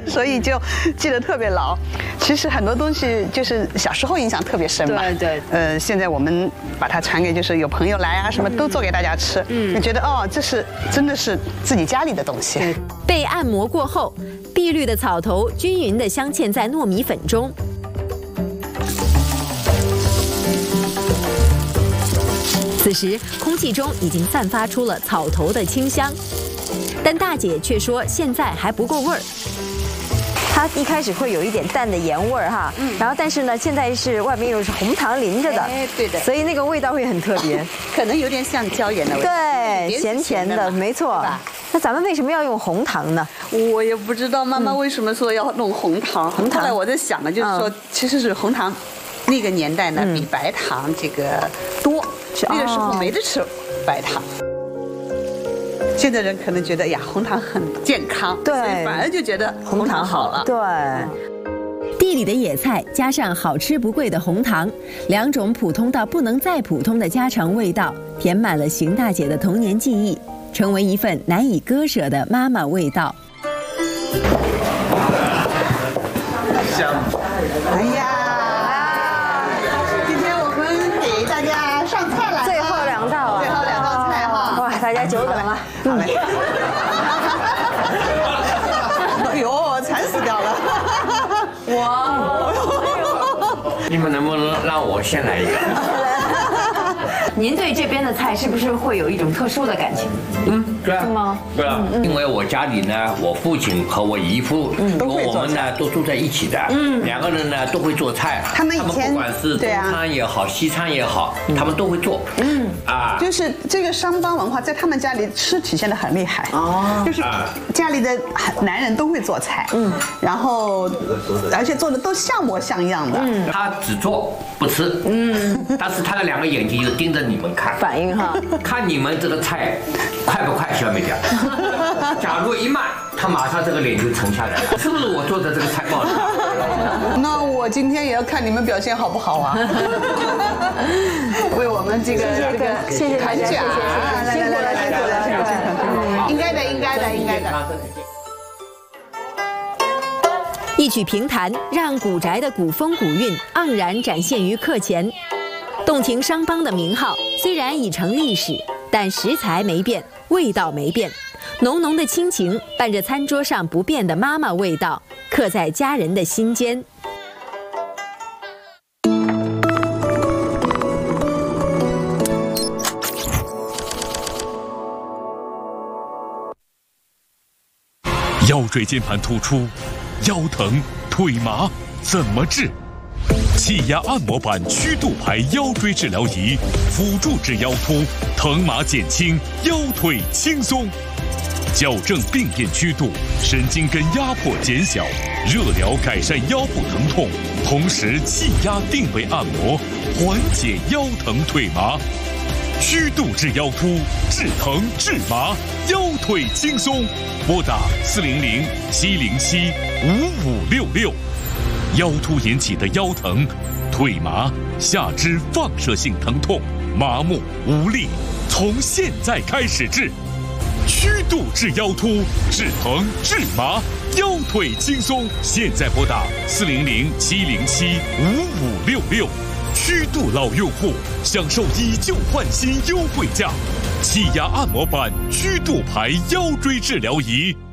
所以就记得特别牢。其实很多东西就是小时候印象特别深吧。 对。 现在我们把它传给就是有朋友来啊，什么都做给大家吃。你觉得哦，这是真的是自己家里的东西。 被按摩过后，碧绿的草头均匀地镶嵌在糯米粉中。此时，空气中已经散发出了草头的清香，但大姐却说现在还不够味儿。 它一开始会有一点淡的盐味儿哈，然后但是呢，现在是外面又是红糖淋着的， 对的， 所以那个味道会很特别， 可能有点像椒盐的味道， 对，咸甜的，没错。那咱们为什么要用红糖呢？ 我也不知道妈妈为什么说要弄红糖。后来我在想呢，就是说其实是红糖，那个年代呢比白糖这个多，那个时候没得吃白糖。现在人可能觉得呀，红糖很健康， 对， 所以反而就觉得红糖好了。 对。 地里的野菜加上好吃不贵的红糖，两种普通到不能再普通的家常味道，填满了邢大姐的童年记忆，成为一份难以割舍的妈妈味道。 香！哎呀，今天我们给大家上菜了， 最后2道啊， 最后2道菜哈。 哇，大家久等了。 好嘞。哎呦，馋死掉了！ 哇！ 你们能不能让我先来一个？ 您对这边的菜是不是会有一种特殊的感情？ 对啊， 是吗？ 对啊，因为我家里呢，我父亲和我姨父，我们呢都住在一起的，两个人呢都会做菜， 他们以前不管是中餐也好，西餐也好，他们都会做， 就是这个商帮文化在他们家里是体现的很厉害哦，就是家里的男人都会做菜，然后而且做的都像模像样的， 他只做不吃，但是他的2个眼睛就盯着你们看， 反应哈， 看你们这个菜快不快消灭掉。假如一慢，他马上这个脸就沉下来了，是不是我做的这个菜不好吃？ 那我今天也要看你们表现好不好啊！为我们这个谢谢大家，谢谢，辛苦了，辛苦了， 应该的，应该的，应该的。 一曲评弹，让古宅的古风古韵盎然展现于客前。洞庭商帮的名号虽然已成历史，但食材没变，味道没变，浓浓的亲情伴着餐桌上不变的妈妈味道，刻在家人的心间。 腰椎间盘突出、腰疼、腿麻怎么治？气压按摩板曲度牌腰椎治疗仪，辅助治腰突，疼麻减轻，腰腿轻松，矫正病变曲度，神经根压迫减小，热疗改善腰部疼痛，同时气压定位按摩，缓解腰疼腿麻。曲度治腰突，治疼治麻，腰腿轻松。拨打400-707-5566。腰突引起的腰疼、腿麻、下肢放射性疼痛、麻木无力，从现在开始治。曲度治腰突，治疼治麻，腰腿轻松。现在拨打400-707-5566。曲度老用户享受以旧换新优惠价，气压按摩板曲度牌腰椎治疗仪。